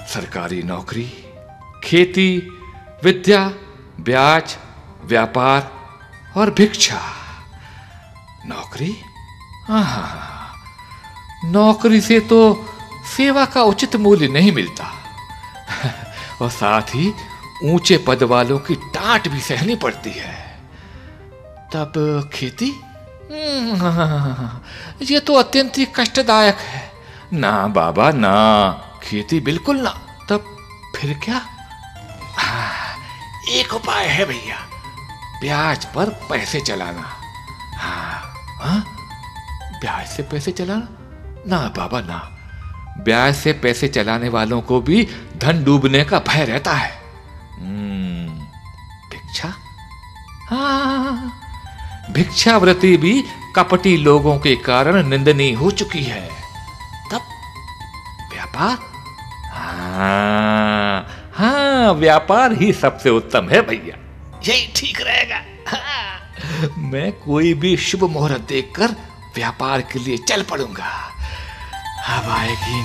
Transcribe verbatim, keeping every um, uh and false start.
सरकारी नौकरी, खेती, विद्या, ब्याज, व्यापार और भिक्षा। नौकरी? हाँ, नौकरी से तो सेवा का उचित मूल्य नहीं मिलता और साथ ही ऊंचे पद वालों की डांट भी सहनी पड़ती है। तब खेती? ये तो अत्यंत ही कष्टदायक है। ना बाबा ना, खेती बिल्कुल ना। तब फिर क्या? हाँ, एक उपाय है भैया, ब्याज पर पैसे चलाना। हाँ, हाँ, ब्याज से पैसे चलाना? ना बाबा ना, ब्याज से पैसे चलाने वालों को भी धन डूबने का भय रहता है। भिक्षा? हाँ, भिक्षावृत्ति भी कपटी लोगों के कारण निंदनीय हो चुकी है। तब व्यापार? हाँ, हाँ, व्यापार ही सबसे उत्तम है भैया, यही ठीक रहेगा। हाँ, मैं कोई भी शुभ मुहूर्त देखकर व्यापार के लिए चल पड़ूंगा। अब आएगी